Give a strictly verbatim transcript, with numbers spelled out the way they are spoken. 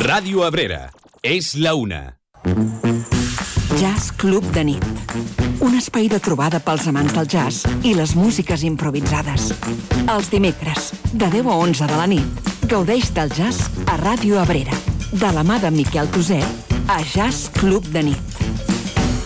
Radio Abrera, és la una. Jazz Club de nit. Un espai de trobada pels amants del jazz i les músiques improvisades. Els dimecres, de deu a onze de la nit, gaudeix del jazz a Ràdio Abrera. De la mà de Miquel Tosé, a Jazz Club de nit.